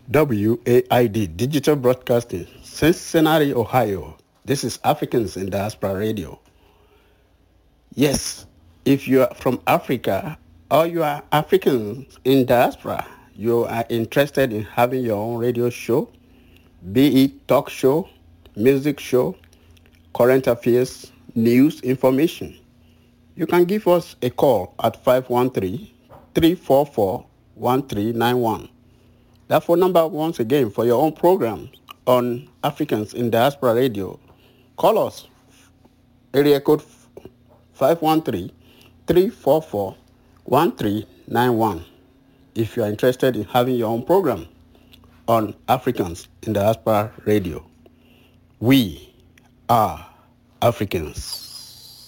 WAID Digital Broadcasting, Cincinnati, Ohio. This is Africans in Diaspora Radio. Yes, if you are from Africa or you are Africans in diaspora, you are interested in having your own radio show, be it talk show, music show, current affairs, news, information. You can give us a call at 513-344-1391. That phone number once again for your own program on Africans in Diaspora Radio. Call us, area code 513-344-1391 if you are interested in having your own program on Africans in Diaspora Radio. We are Africans.